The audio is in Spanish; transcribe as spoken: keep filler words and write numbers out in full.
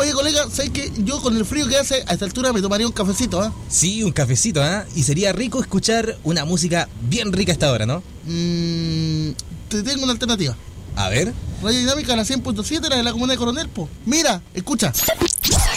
Oye, colega, ¿sabes qué? Yo con el frío que hace a esta altura me tomaría un cafecito, ¿ah? ¿eh? Sí, un cafecito, ¿ah? ¿eh? Y sería rico escuchar una música bien rica a esta hora, ¿no? Mmm... Te tengo una alternativa. A ver. Radio Dinámica, la cien punto siete, la de la comuna de Coronel, po. Mira, escucha.